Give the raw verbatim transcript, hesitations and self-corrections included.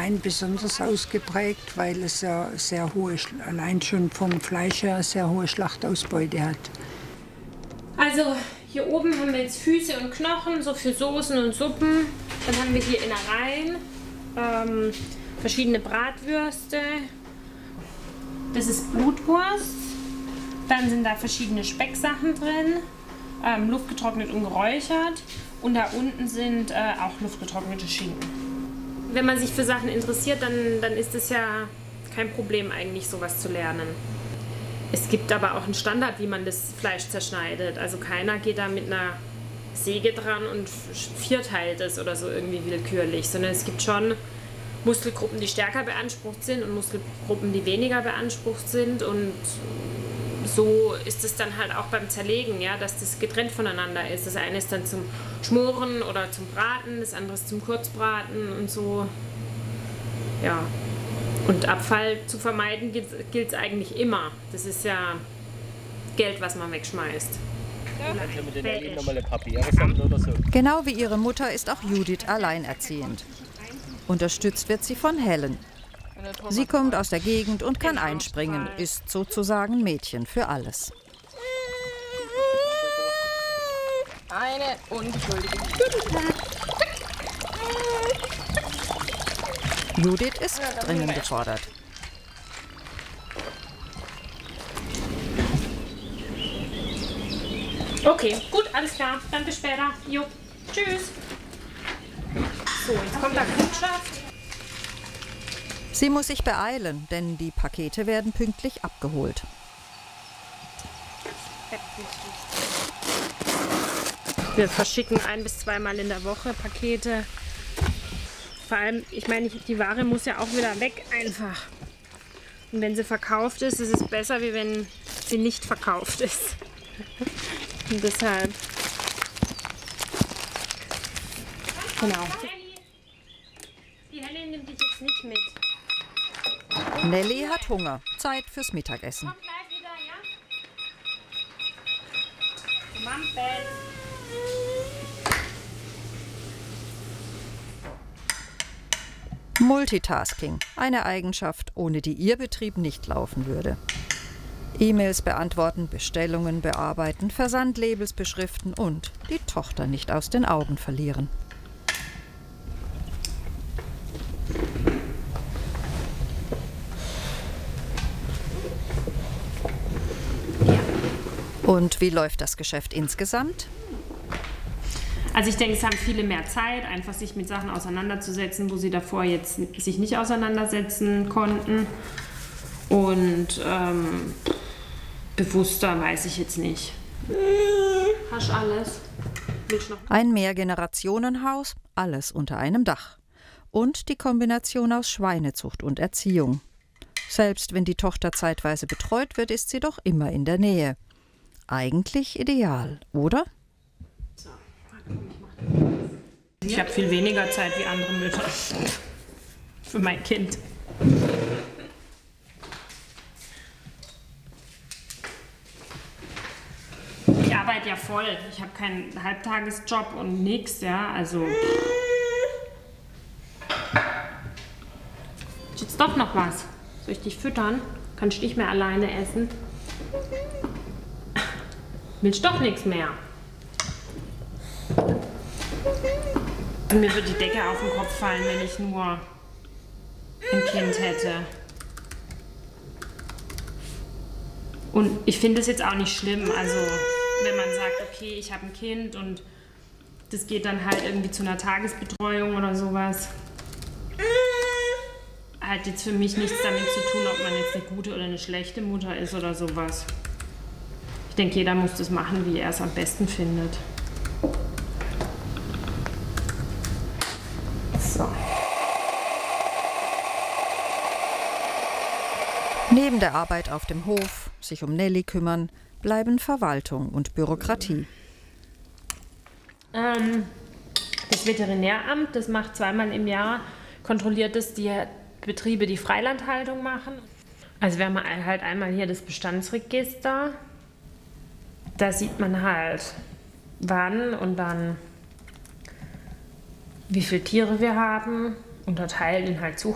Schwein besonders ausgeprägt, weil es ja sehr hohe, allein schon vom Fleisch her sehr hohe Schlachtausbeute hat. Also hier oben haben wir jetzt Füße und Knochen, so für Soßen und Suppen. Dann haben wir hier Innereien, ähm, verschiedene Bratwürste. Das ist Blutwurst. Dann sind da verschiedene Specksachen drin, ähm, luftgetrocknet und geräuchert. Und da unten sind äh, auch luftgetrocknete Schinken. Wenn man sich für Sachen interessiert, dann, dann ist es ja kein Problem eigentlich, sowas zu lernen. Es gibt aber auch einen Standard, wie man das Fleisch zerschneidet. Also keiner geht da mit einer Säge dran und vierteilt es oder so irgendwie willkürlich, sondern es gibt schon Muskelgruppen, die stärker beansprucht sind und Muskelgruppen, die weniger beansprucht sind. Und so ist es dann halt auch beim Zerlegen, ja, dass das getrennt voneinander ist. Das eine ist dann zum Schmoren oder zum Braten, das andere ist zum Kurzbraten und so. Ja. Und Abfall zu vermeiden gilt es eigentlich immer. Das ist ja Geld, was man wegschmeißt. Genau wie ihre Mutter ist auch Judith alleinerziehend. Unterstützt wird sie von Helen. Sie kommt aus der Gegend und kann einspringen, ist sozusagen Mädchen für alles. Eine unschuldige. Judith ist dringend gefordert. Okay, gut, alles klar. Dann bis später. Jo, tschüss. So, jetzt kommt da Kundschaft. Sie muss sich beeilen, denn die Pakete werden pünktlich abgeholt. Wir verschicken ein- bis zweimal in der Woche Pakete. Vor allem, ich meine, die Ware muss ja auch wieder weg einfach. Und wenn sie verkauft ist, ist es besser, wie wenn sie nicht verkauft ist. Und deshalb. Genau. Die Helen nimmt dich jetzt nicht mit. Nelly hat Hunger. Zeit fürs Mittagessen. Komm gleich wieder, ja? Komm am Bett. Multitasking, eine Eigenschaft, ohne die ihr Betrieb nicht laufen würde. E-Mails beantworten, Bestellungen bearbeiten, Versandlabels beschriften und die Tochter nicht aus den Augen verlieren. Und wie läuft das Geschäft insgesamt? Also ich denke, es haben viele mehr Zeit, einfach sich mit Sachen auseinanderzusetzen, wo sie davor jetzt sich nicht auseinandersetzen konnten. Und ähm, bewusster weiß ich jetzt nicht. Hast alles? Willst du noch? Ein Mehrgenerationenhaus, alles unter einem Dach. Und die Kombination aus Schweinezucht und Erziehung. Selbst wenn die Tochter zeitweise betreut wird, ist sie doch immer in der Nähe. Eigentlich ideal, oder? Ich habe viel weniger Zeit wie andere Mütter für mein Kind. Ich arbeite ja voll. Ich habe keinen Halbtagesjob und nix, ja, also. Ist jetzt doch noch was? Soll ich dich füttern? Kannst du nicht mehr alleine essen? Willst doch nichts mehr. Mir würde die Decke auf den Kopf fallen, wenn ich nur ein Kind hätte. Und ich finde es jetzt auch nicht schlimm, also wenn man sagt, okay, ich habe ein Kind und das geht dann halt irgendwie zu einer Tagesbetreuung oder sowas. Hat jetzt für mich nichts damit zu tun, ob man jetzt eine gute oder eine schlechte Mutter ist oder sowas. Ich denke, jeder muss das machen, wie er es am besten findet. So. Neben der Arbeit auf dem Hof, sich um Nelly kümmern, bleiben Verwaltung und Bürokratie. Ähm, das Veterinäramt, das macht zweimal im Jahr, kontrolliert es die Betriebe, die Freilandhaltung machen. Also wir haben halt einmal hier das Bestandsregister. Da sieht man halt, wann und dann, wie viele Tiere wir haben, unterteilt in halt